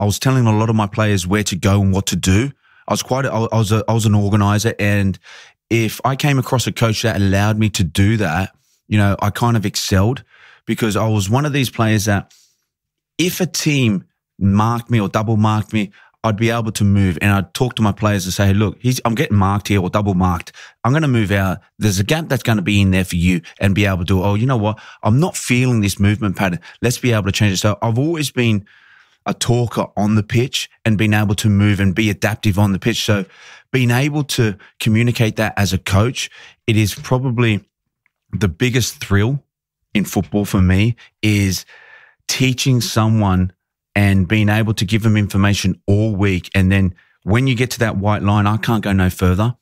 I was telling a lot of my players where to go and what to do. I was an organizer, and if I came across a coach that allowed me to do that, I kind of excelled, because I was one of these players that if a team marked me or double marked me, I'd be able to move, and I'd talk to my players and say, hey, look, I'm getting marked here or double marked. I'm going to move out. There's a gap that's going to be in there for you, and be able to do, oh, you know what? I'm not feeling this movement pattern. Let's be able to change it. So I've always been a talker on the pitch and being able to move and be adaptive on the pitch. So being able to communicate that as a coach, it is probably the biggest thrill in football for me, is teaching someone and being able to give them information all week. And then when you get to that white line, I can't go no further.